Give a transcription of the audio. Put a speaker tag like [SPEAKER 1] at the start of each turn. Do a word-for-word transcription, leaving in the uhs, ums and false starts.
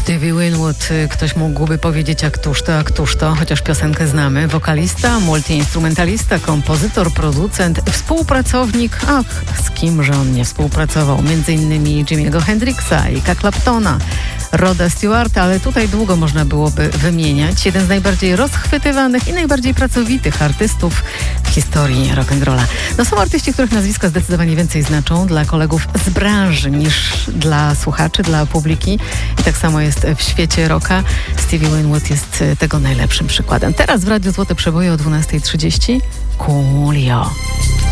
[SPEAKER 1] Stevie Winwood, ktoś mógłby powiedzieć, a któż to, a któż to, chociaż piosenkę znamy. Wokalista, multiinstrumentalista, kompozytor, producent, współpracownik, ach, z kimże on nie współpracował, między innymi Jimmy'ego Hendrixa, Erika Claptona, Roda Stewarta, ale tutaj długo można byłoby wymieniać. Jeden z najbardziej rozchwytywanych i najbardziej pracowitych artystów w historii rock'n'rolla. No są artyści, których nazwiska zdecydowanie więcej znaczą dla kolegów z branży niż dla słuchaczy, dla publiki. I tak samo jest w świecie rocka. Stevie Winwood jest tego najlepszym przykładem. Teraz w Radiu Złote Przeboje o dwunasta trzydzieści Coolio.